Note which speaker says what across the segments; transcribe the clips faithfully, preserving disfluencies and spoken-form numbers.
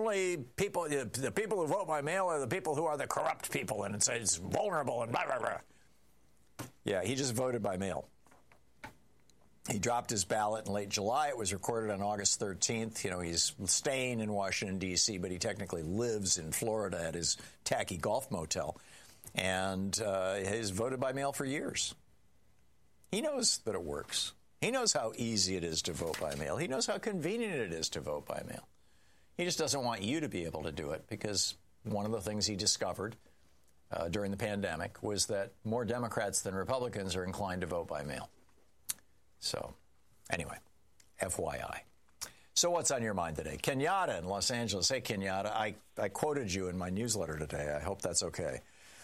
Speaker 1: only people, the people who vote by mail are the people who are the corrupt people, and it's, it's vulnerable and blah, blah, blah. Yeah, he just voted by mail. He dropped his ballot in late July. It was recorded on August thirteenth. You know, he's staying in Washington, D C, but he technically lives in Florida at his tacky golf motel. And uh, he's voted by mail for years. He knows that it works. He knows how easy it is to vote by mail. He knows how convenient it is to vote by mail. He just doesn't want you to be able to do it, because one of the things he discovered uh, during the pandemic was that more Democrats than Republicans are inclined to vote by mail. So, anyway, F Y I. So what's on your mind today? Kenyatta in Los Angeles. Hey, Kenyatta, I, I quoted you in my newsletter today. I hope that's okay.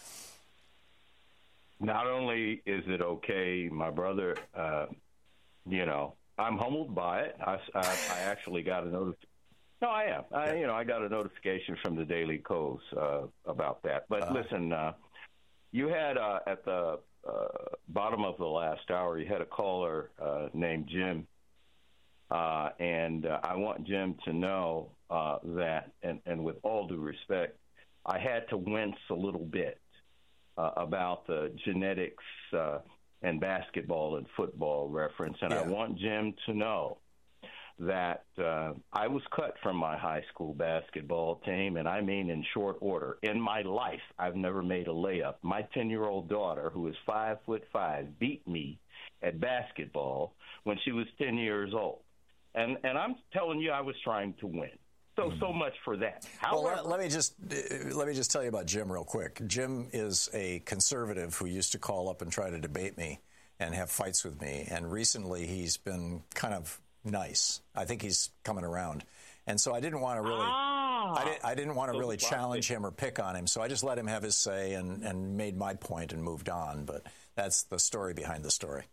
Speaker 2: Not only is it okay, my brother, uh, you know, I'm humbled by it. I, I, I actually got a notification. No, I am. I, you know, I got a notification from the Daily Kos uh, about that. But uh, listen, uh, you had uh, at the uh, bottom of the last hour, you had a caller uh, named Jim. Uh, and uh, I want Jim to know uh, that, and, and with all due respect, I had to wince a little bit uh, about the genetics uh, and basketball and football reference. And yeah. I want Jim to know that uh, I was cut from my high school basketball team, and I mean in short order. In my life, I've never made a layup. My ten-year-old daughter, who is five foot five, beat me at basketball when she was ten years old. And and I'm telling you, I was trying to win. So mm. so much for that. However,
Speaker 1: well, let, let me just uh, let me just tell you about Jim real quick. Jim is a conservative who used to call up and try to debate me and have fights with me. And recently, he's been kind of nice. I think he's coming around. And so I didn't want to really, ah, I, did, I didn't want to really challenge him or pick on him. So I just let him have his say and, and made my point and moved on. But that's the story behind the story.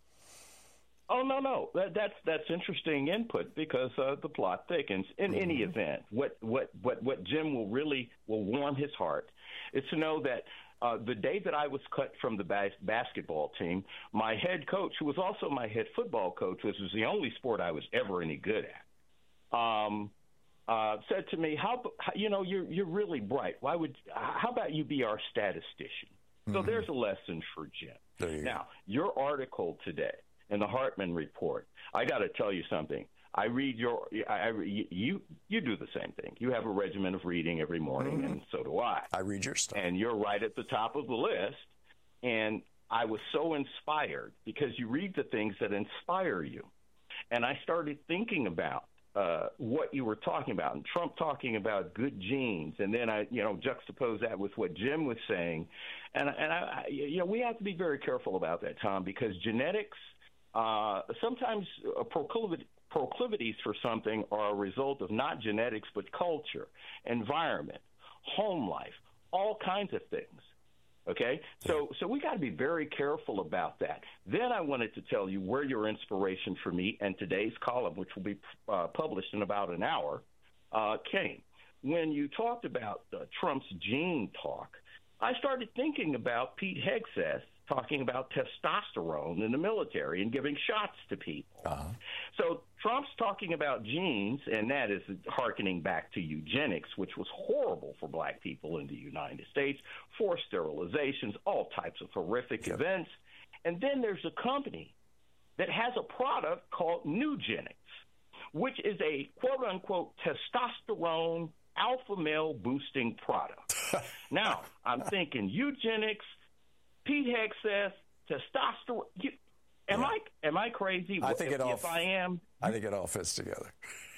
Speaker 2: Oh, no, no. That, that's that's interesting input, because uh, the plot thickens. In mm-hmm. any event, what, what, what, what Jim will really will warm his heart is to know that uh, the day that I was cut from the bas- basketball team, my head coach, who was also my head football coach, which was the only sport I was ever any good at, um, uh, said to me, "How, you know, you're you're really bright. Why would? How about you be our statistician?" Mm-hmm. So there's a lesson for Jim.
Speaker 1: You
Speaker 2: now, your article today in the Hartman Report, I got to tell you something. I read your, I, I, you you do the same thing. You have a regimen of reading every morning, mm-hmm. and so do I.
Speaker 1: I read your stuff.
Speaker 2: And you're right at the top of the list. And I was so inspired because you read the things that inspire you. And I started thinking about uh, what you were talking about, and Trump talking about good genes. And then I, you know, juxtapose that with what Jim was saying. And, and I, you know, we have to be very careful about that, Tom, because genetics, uh, sometimes a proclivity, proclivities for something are a result of not genetics, but culture, environment, home life, all kinds of things. Okay? So so we got to be very careful about that. Then I wanted to tell you where your inspiration for me and today's column, which will be uh, published in about an hour, uh, came. When you talked about uh, Trump's gene talk, I started thinking about Pete Hegseth talking about testosterone in the military and giving shots to people. Uh-huh. So Trump's talking about genes, and that is hearkening back to eugenics, which was horrible for black people in the United States, forced sterilizations, all types of horrific yep. events. And then there's a company that has a product called Nugenics, which is a quote-unquote testosterone alpha male boosting product. Now, I'm thinking eugenics, Pete Hegseth, testosterone. You, am yeah. I am I crazy?
Speaker 1: I think
Speaker 2: if,
Speaker 1: it all.
Speaker 2: If I am,
Speaker 1: I think it all fits together.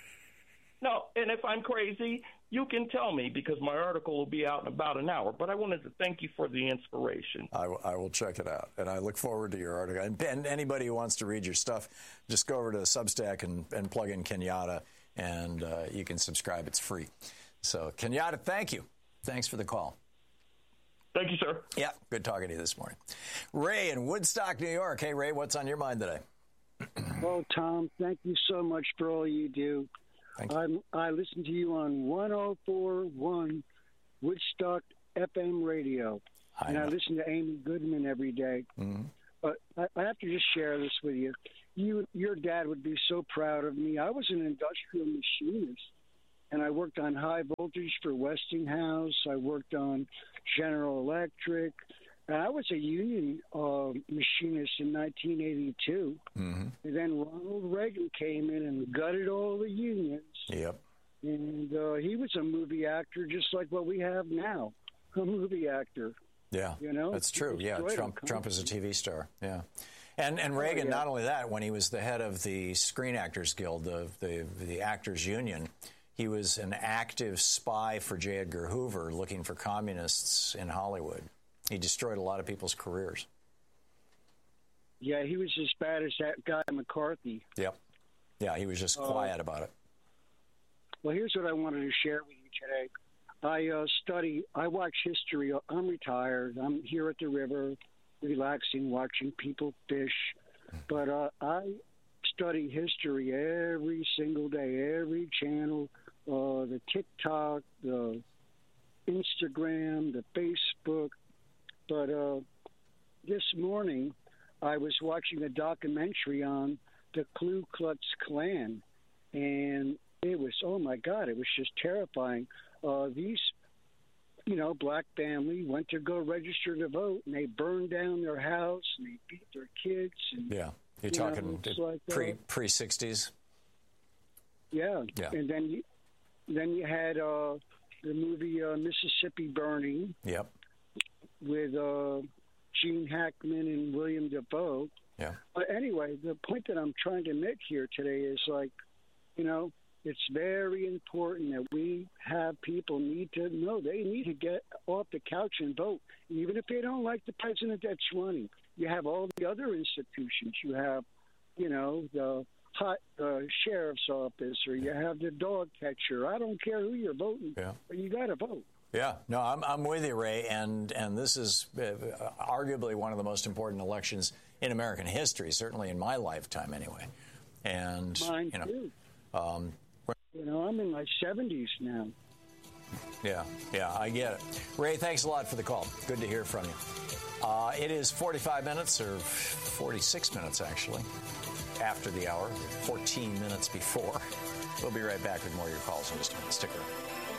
Speaker 2: No, and if I'm crazy, you can tell me, because my article will be out in about an hour. But I wanted to thank you for the inspiration.
Speaker 1: I, w- I will check it out, and I look forward to your article. And, and anybody who wants to read your stuff, just go over to Substack and, and plug in Kenyatta, and uh, you can subscribe. It's free. So, Kenyatta, thank you. Thanks for the call.
Speaker 2: Thank you, sir.
Speaker 1: Yeah, good talking to you this morning. Ray in Woodstock, New York. Hey, Ray, what's on your mind today?
Speaker 3: Well, Tom, thank you so much for all you do.
Speaker 1: Thank you.
Speaker 3: I'm, I listen to you on one oh four point one Woodstock F M radio, I and know. I listen to Amy Goodman every day. Mm-hmm. But I, I have to just share this with you. You, your dad would be so proud of me. I was an industrial machinist and I worked on high voltage for Westinghouse. I worked on General Electric. And I was a union uh, machinist in nineteen eighty-two. Mm-hmm. And then Ronald Reagan came in and gutted all the unions.
Speaker 1: Yep.
Speaker 3: And uh, he was a movie actor just like what we have now, a movie actor.
Speaker 1: Yeah,
Speaker 3: you know?
Speaker 1: That's true. Yeah, Trump Trump is a T V star. Yeah. And and Reagan, oh, yeah. Not only that, when he was the head of the Screen Actors Guild, the, the, the Actors Union, he was an active spy for J. Edgar Hoover looking for communists in Hollywood. He destroyed a lot of people's careers.
Speaker 3: Yeah, he was as bad as that guy McCarthy.
Speaker 1: Yep. Yeah, he was just quiet uh, about it.
Speaker 3: Well, here's what I wanted to share with you today. I uh, study, I watch history. I'm retired. I'm here at the river, relaxing, watching people fish. But uh, I study history every single day, every channel, uh, the TikTok, the Instagram, the Facebook. But uh, this morning, I was watching a documentary on the Ku Klux Klan, and it was, oh, my God, it was just terrifying. Uh, these, you know, black family went to go register to vote, and they burned down their house, and they beat their kids. And,
Speaker 1: yeah, you're you talking
Speaker 3: know, like,
Speaker 1: pre,
Speaker 3: uh,
Speaker 1: pre-sixties?
Speaker 3: Yeah.
Speaker 1: yeah,
Speaker 3: and then you, then you had uh, the movie uh, Mississippi Burning.
Speaker 1: Yep.
Speaker 3: With uh, Gene Hackman and William Dafoe.
Speaker 1: Yeah.
Speaker 3: But anyway, the point that I'm trying to make here today is like, you know, it's very important that we have people need to know they need to get off the couch and vote, even if they don't like the president that's running. You have all the other institutions. You have, you know, the hot uh, sheriff's office, or you have the dog catcher. I don't care who you're voting,
Speaker 1: yeah.
Speaker 3: but you got to vote.
Speaker 1: Yeah, no, I'm I'm with you, Ray, and and this is uh, arguably one of the most important elections in American history, certainly in my lifetime, anyway. And
Speaker 3: Mine
Speaker 1: you know,
Speaker 3: too.
Speaker 1: Um,
Speaker 3: you know, I'm in my seventies now.
Speaker 1: Yeah, yeah, I get it. Ray, thanks a lot for the call. Good to hear from you. Uh, it is forty-five minutes, or forty-six minutes actually, after the hour, fourteen minutes before. We'll be right back with more of your calls in just a minute. Stick around.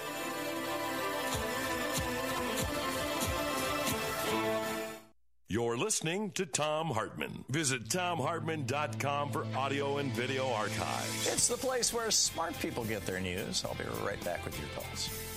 Speaker 4: You're listening to Thom Hartmann. Visit Thom Hartmann dot com for audio and video archives.
Speaker 1: It's the place where smart people get their news. I'll be right back with your calls.